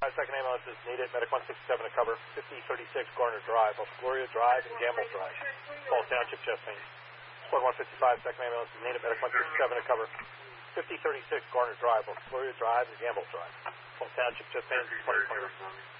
Second ambulance is needed. Medic 167 to cover. 5036 Garner Drive, off Gloria Drive and Gamble Drive. Falls Township, chest pain. Squad 155, second ambulance is needed. Medic 167 to cover. 5036 Garner Drive, off Gloria Drive and Gamble Drive. Falls Township, chest pain, 2020.